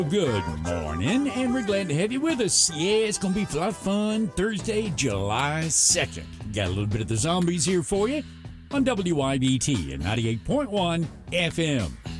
Good morning, and we're glad to have you with us. Yeah, it's going to be a lot of fun Thursday, July 2nd. Got a little bit of the zombies here for you on WIBT at 98.1 FM.